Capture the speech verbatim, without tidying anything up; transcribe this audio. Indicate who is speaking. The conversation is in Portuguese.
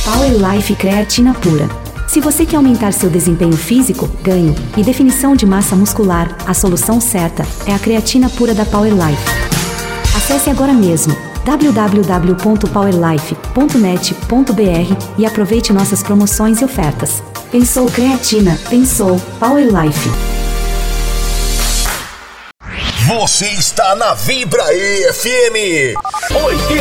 Speaker 1: Power Life Creatina Pura. Se você quer aumentar seu desempenho físico, ganho e definição de massa muscular, a solução certa é a creatina pura da Power Life. Acesse agora mesmo w w w ponto power life ponto net ponto b r e aproveite nossas promoções e ofertas. Pensou creatina, pensou Power Life.
Speaker 2: Você está na Vibra E F M.